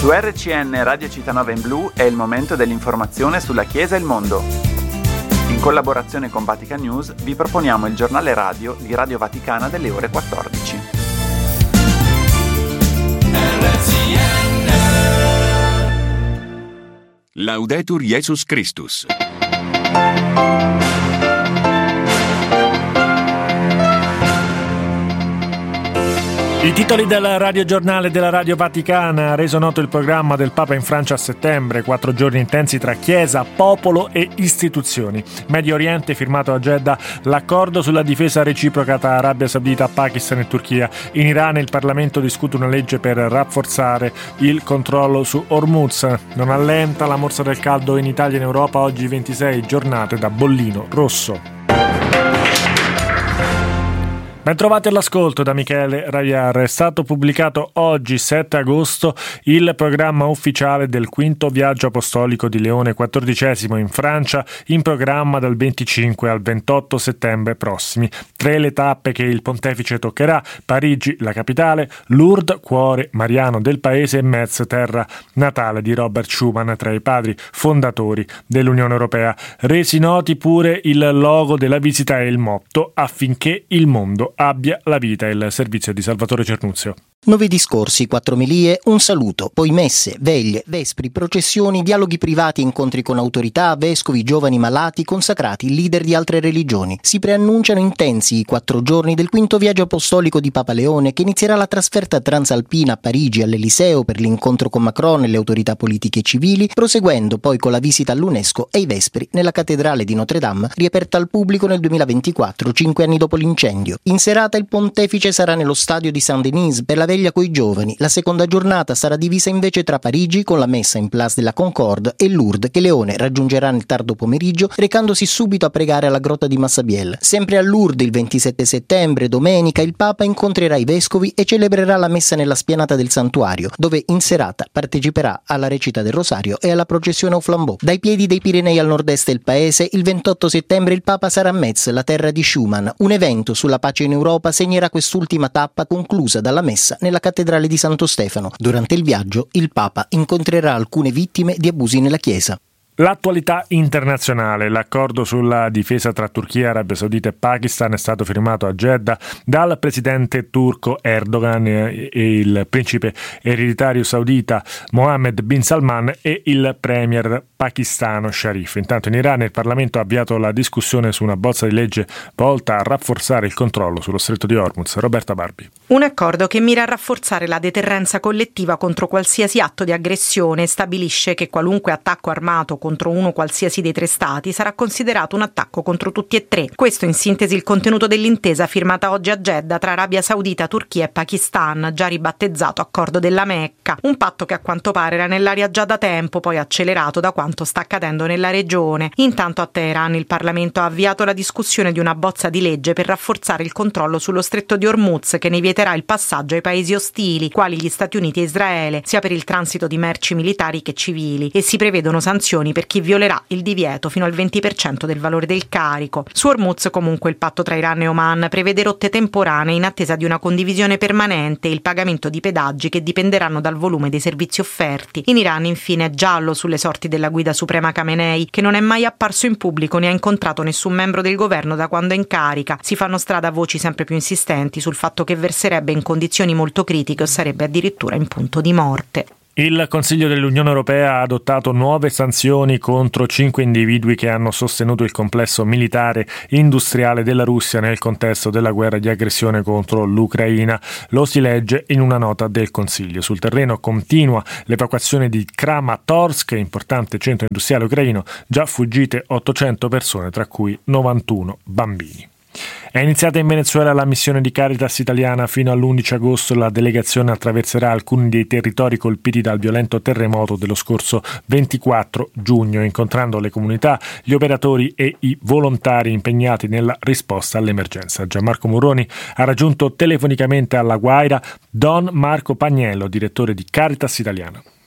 Su RCN Radio Città 9 in Blu è il momento dell'informazione sulla Chiesa e il mondo. In collaborazione con Vatican News vi proponiamo il giornale radio di Radio Vaticana delle ore 14. Laudetur Jesus Christus. I titoli del radiogiornale della Radio Vaticana. Reso noto il programma del Papa in Francia a settembre, 4 giorni intensi tra Chiesa, popolo e istituzioni. Medio Oriente, firmato a Jeddah l'accordo sulla difesa reciproca tra Arabia Saudita, Pakistan e Turchia. In Iran il Parlamento discute una legge per rafforzare il controllo su Hormuz. Non allenta la morsa del caldo in Italia e in Europa, oggi 26 giornate da bollino rosso. Ben trovati all'ascolto da Michele Raviar. È stato pubblicato oggi, 7 agosto, il programma ufficiale del quinto viaggio apostolico di Leone XIV in Francia, in programma dal 25 al 28 settembre prossimi. 3 le tappe che il pontefice toccherà: Parigi, la capitale; Lourdes, cuore mariano del paese; e Metz, terra natale di Robert Schuman, tra i padri fondatori dell'Unione Europea. Resi noti pure il logo della visita e il motto: affinché il mondo abbia la vita. Il servizio di Salvatore Cernuzio. 9 discorsi, 4 omelie, un saluto, poi messe, veglie, vespri, processioni, dialoghi privati, incontri con autorità, vescovi, giovani, malati, consacrati, leader di altre religioni. Si preannunciano intensi i 4 giorni del quinto viaggio apostolico di Papa Leone, che inizierà la trasferta transalpina a Parigi all'Eliseo per l'incontro con Macron e le autorità politiche e civili, proseguendo poi con la visita all'UNESCO e i vespri nella cattedrale di Notre Dame, riaperta al pubblico nel 2024, 5 anni dopo l'incendio. In serata il pontefice sarà nello stadio di Saint-Denis per la veglia coi giovani. La seconda giornata sarà divisa invece tra Parigi, con la messa in Place de la Concorde, e Lourdes, che Leone raggiungerà nel tardo pomeriggio, recandosi subito a pregare alla grotta di Massabielle. Sempre a Lourdes, il 27 settembre, domenica, il Papa incontrerà i vescovi e celebrerà la messa nella spianata del santuario, dove in serata parteciperà alla recita del Rosario e alla processione au flambeau. Dai piedi dei Pirenei al nord-est del paese, il 28 settembre il Papa sarà a Metz, la terra di Schuman. Un evento sulla pace in Europa segnerà quest'ultima tappa, conclusa dalla messa nella cattedrale di Santo Stefano. Durante il viaggio il Papa incontrerà alcune vittime di abusi nella Chiesa. L'attualità internazionale. L'accordo sulla difesa tra Turchia, Arabia Saudita e Pakistan è stato firmato a Jeddah dal presidente turco Erdogan e il principe ereditario saudita Mohammed bin Salman e il premier pakistano Sharif. Intanto in Iran il Parlamento ha avviato la discussione su una bozza di legge volta a rafforzare il controllo sullo stretto di Hormuz. Roberta Barbi. Un accordo che mira a rafforzare la deterrenza collettiva contro qualsiasi atto di aggressione e stabilisce che qualunque attacco armato contro uno qualsiasi dei 3 stati sarà considerato un attacco contro tutti e 3. Questo in sintesi il contenuto dell'intesa firmata oggi a Jeddah tra Arabia Saudita, Turchia e Pakistan, già ribattezzato Accordo della Mecca. Un patto che a quanto pare era nell'aria già da tempo, poi accelerato da quanto sta accadendo nella regione. Intanto a Teheran il Parlamento ha avviato la discussione di una bozza di legge per rafforzare il controllo sullo stretto di Hormuz, che ne vieterà il passaggio ai paesi ostili, quali gli Stati Uniti e Israele, sia per il transito di merci militari che civili, e si prevedono sanzioni per chi violerà il divieto fino al 20% del valore del carico. Su Hormuz comunque il patto tra Iran e Oman prevede rotte temporanee in attesa di una condivisione permanente e il pagamento di pedaggi che dipenderanno dal volume dei servizi offerti. In Iran infine è giallo sulle sorti della guida suprema Khamenei, che non è mai apparso in pubblico né ha incontrato nessun membro del governo da quando è in carica. Si fanno strada voci sempre più insistenti sul fatto che verserebbe in condizioni molto critiche o sarebbe addirittura in punto di morte. Il Consiglio dell'Unione Europea ha adottato nuove sanzioni contro 5 individui che hanno sostenuto il complesso militare industriale della Russia nel contesto della guerra di aggressione contro l'Ucraina. Lo si legge in una nota del Consiglio. Sul terreno continua l'evacuazione di Kramatorsk, importante centro industriale ucraino, già fuggite 800 persone, tra cui 91 bambini. È iniziata in Venezuela la missione di Caritas italiana. Fino all'11 agosto la delegazione attraverserà alcuni dei territori colpiti dal violento terremoto dello scorso 24 giugno, incontrando le comunità, gli operatori e i volontari impegnati nella risposta all'emergenza. Gianmarco Moroni ha raggiunto telefonicamente alla Guaira Don Marco Pagnello, direttore di Caritas italiana.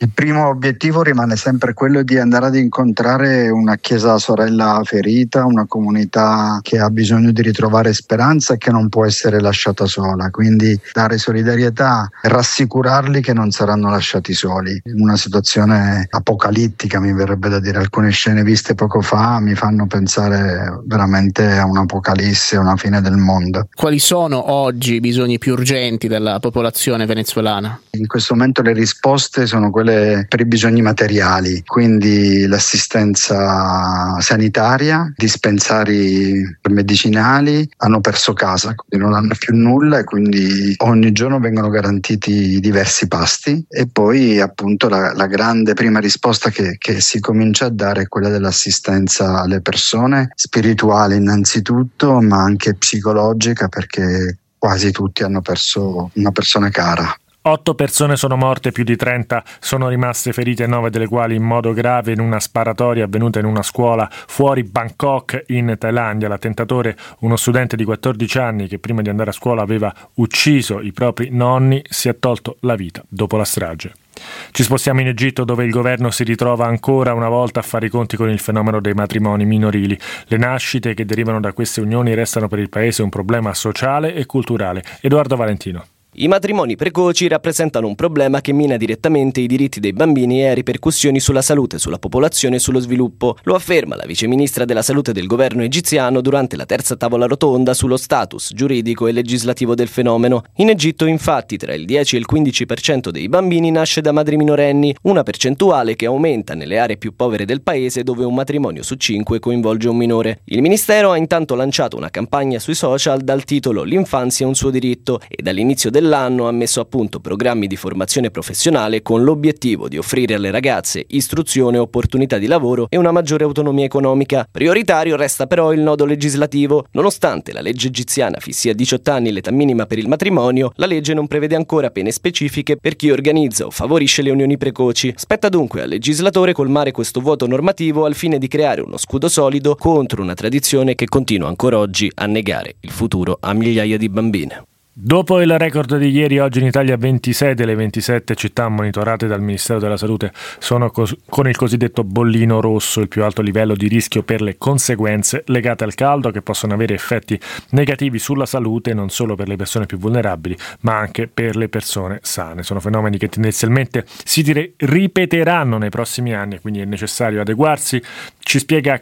Il primo obiettivo rimane sempre quello di andare ad incontrare una chiesa sorella ferita, una comunità che ha bisogno di ritrovare speranza e che non può essere lasciata sola, quindi dare solidarietà e rassicurarli che non saranno lasciati soli. In una situazione apocalittica, mi verrebbe da dire, alcune scene viste poco fa mi fanno pensare veramente a un'apocalisse, a una fine del mondo. Quali sono oggi i bisogni più urgenti della popolazione venezuelana? In questo momento le risposte sono quelle per i bisogni materiali, quindi l'assistenza sanitaria, dispensari medicinali, hanno perso casa, quindi non hanno più nulla e quindi ogni giorno vengono garantiti diversi pasti e poi appunto la grande prima risposta che si comincia a dare è quella dell'assistenza alle persone, spirituale innanzitutto, ma anche psicologica, perché quasi tutti hanno perso una persona cara. 8 persone sono morte, più di 30 sono rimaste ferite, 9 delle quali in modo grave in una sparatoria avvenuta in una scuola fuori Bangkok in Thailandia. L'attentatore, uno studente di 14 anni che prima di andare a scuola aveva ucciso i propri nonni, si è tolto la vita dopo la strage. Ci spostiamo in Egitto, dove il governo si ritrova ancora una volta a fare i conti con il fenomeno dei matrimoni minorili. Le nascite che derivano da queste unioni restano per il paese un problema sociale e culturale. Edoardo Valentino. I matrimoni precoci rappresentano un problema che mina direttamente i diritti dei bambini e ha ripercussioni sulla salute, sulla popolazione e sullo sviluppo. Lo afferma la viceministra della salute del governo egiziano durante la terza tavola rotonda sullo status giuridico e legislativo del fenomeno. In Egitto, infatti, tra il 10 e il 15% dei bambini nasce da madri minorenni, una percentuale che aumenta nelle aree più povere del paese dove un matrimonio su 5 coinvolge un minore. Il ministero ha intanto lanciato una campagna sui social dal titolo "L'infanzia è un suo diritto" e dall'inizio dell'anno ha messo a punto programmi di formazione professionale con l'obiettivo di offrire alle ragazze istruzione, opportunità di lavoro e una maggiore autonomia economica. Prioritario resta però il nodo legislativo. Nonostante la legge egiziana fissi a 18 anni l'età minima per il matrimonio, la legge non prevede ancora pene specifiche per chi organizza o favorisce le unioni precoci. Spetta dunque al legislatore colmare questo vuoto normativo al fine di creare uno scudo solido contro una tradizione che continua ancora oggi a negare il futuro a migliaia di bambine. Dopo il record di ieri, oggi in Italia 26 delle 27 città monitorate dal Ministero della Salute sono con il cosiddetto bollino rosso, il più alto livello di rischio per le conseguenze legate al caldo, che possono avere effetti negativi sulla salute non solo per le persone più vulnerabili ma anche per le persone sane. Sono fenomeni che tendenzialmente si ripeteranno nei prossimi anni, quindi è necessario adeguarsi. Ci spiega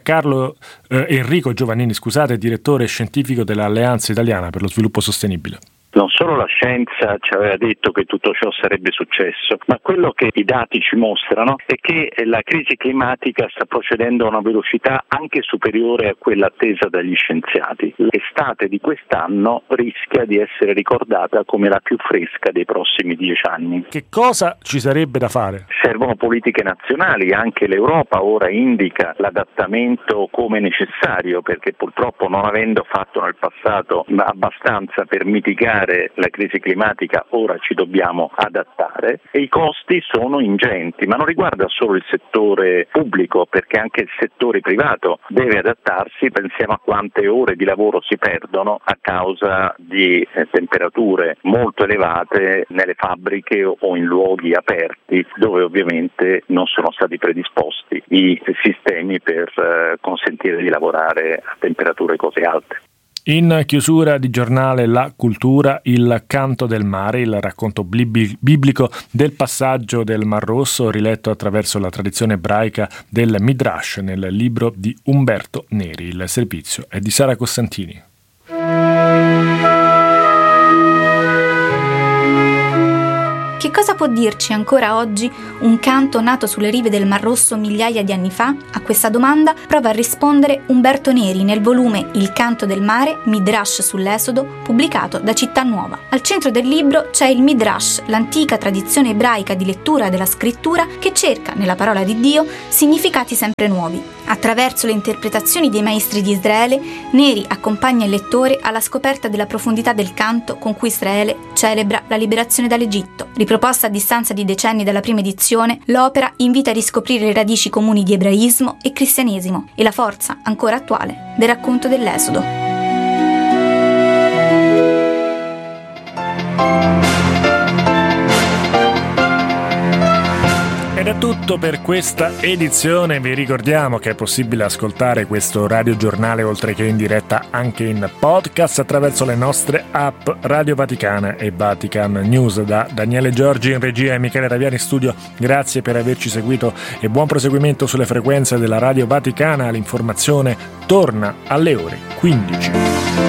Enrico Giovannini, direttore scientifico dell'Alleanza Italiana per lo Sviluppo Sostenibile. Non solo la scienza ci aveva detto che tutto ciò sarebbe successo, ma quello che i dati ci mostrano è che la crisi climatica sta procedendo a una velocità anche superiore a quella attesa dagli scienziati. L'estate di quest'anno rischia di essere ricordata come la più fresca dei prossimi 10 anni. Che cosa ci sarebbe da fare? Servono politiche nazionali, anche l'Europa ora indica l'adattamento come necessario, perché purtroppo, non avendo fatto nel passato abbastanza per mitigare la crisi climatica, ora ci dobbiamo adattare e i costi sono ingenti, ma non riguarda solo il settore pubblico, perché anche il settore privato deve adattarsi. Pensiamo a quante ore di lavoro si perdono a causa di temperature molto elevate nelle fabbriche o in luoghi aperti, dove ovviamente non sono stati predisposti i sistemi per consentire di lavorare a temperature così alte. In chiusura di giornale La Cultura, il canto del mare, il racconto biblico del passaggio del Mar Rosso, riletto attraverso la tradizione ebraica del Midrash nel libro di Umberto Neri. Il servizio è di Sara Costantini. Che cosa può dirci ancora oggi un canto nato sulle rive del Mar Rosso migliaia di anni fa? A questa domanda prova a rispondere Umberto Neri nel volume Il canto del mare, Midrash sull'Esodo, pubblicato da Città Nuova. Al centro del libro c'è il Midrash, l'antica tradizione ebraica di lettura della scrittura che cerca, nella parola di Dio, significati sempre nuovi. Attraverso le interpretazioni dei maestri di Israele, Neri accompagna il lettore alla scoperta della profondità del canto con cui Israele celebra la liberazione dall'Egitto. Riproposta a distanza di decenni dalla prima edizione, l'opera invita a riscoprire le radici comuni di ebraismo e cristianesimo e la forza, ancora attuale, del racconto dell'Esodo. Ed è tutto per questa edizione. Vi ricordiamo che è possibile ascoltare questo radiogiornale oltre che in diretta anche in podcast attraverso le nostre app Radio Vaticana e Vatican News. Da Daniele Giorgi in regia e Michele Raviani in studio, grazie per averci seguito e buon proseguimento sulle frequenze della Radio Vaticana. L'informazione torna alle ore 15.